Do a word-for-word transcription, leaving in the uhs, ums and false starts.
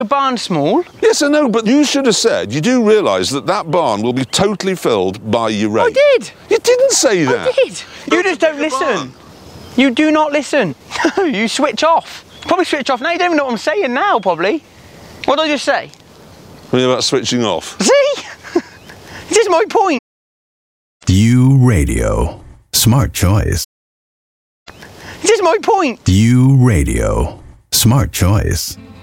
barn small? Yes, I know, but you should have said you do realise that that barn will be totally filled by your rate. I did. You didn't say that. I did. You just don't listen. You do not listen. No, you switch off. Probably switch off now. You don't even know what I'm saying now, probably. What did I just say? What about switching off? See? This is my point. You Radio. Smart choice. This is my point. You Radio. Smart choice.